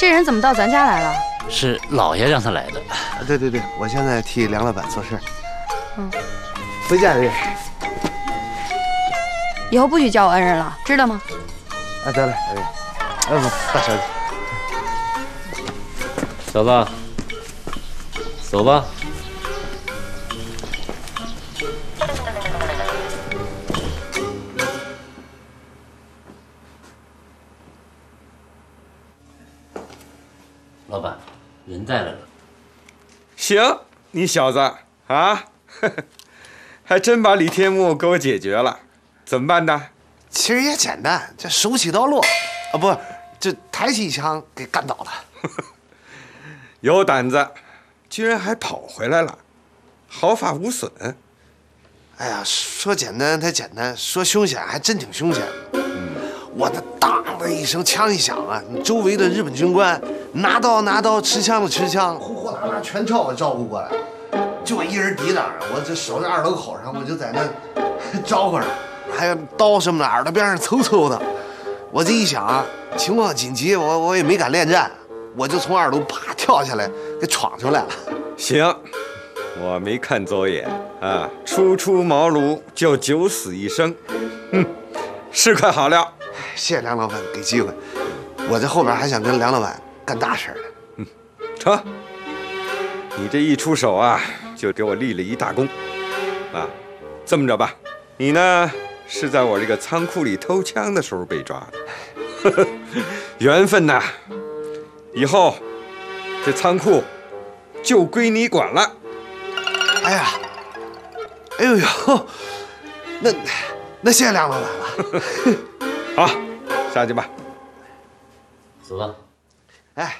这人怎么到咱家来了？ 是老爷让他来的。 对，我现在替梁老板做事。回见人。 以后不许叫我恩人了，知道吗？ 得嘞，不，大小姐。 小子，走吧。 老板，人带来了。 行，你小子啊，还真把李天木给我解决了。怎么办呢？ 其实也简单，这手起刀落，不，这抬起一枪给干倒了。 有胆子，居然还跑回来了，毫发无损。 哎呀，说简单它简单，说凶险还真挺凶险的。我那当的一声枪一响啊，周围的日本军官拿刀，持枪的持枪，呼啦全朝我招呼过来。就我一人抵挡着，我这守在2楼口上，我就在那招呼着，还有刀什么的，耳朵边上嗖的。我这一想啊，情况紧急，我也没敢恋战，我就从2楼啪跳下来，给闯出来了。 行，我没看走眼啊，初出茅庐就九死一生，是块好料。 谢谢梁老板给机会，我这后边还想跟梁老板干大事呢。 成，你这一出手啊，就给我立了一大功，啊，这么着吧，你呢是在我这个仓库里偷枪的时候被抓的，缘分呐，以后这仓库就归你管了。 哎呦，那谢谢梁老板了。 好，下去吧。 走吧。 哎，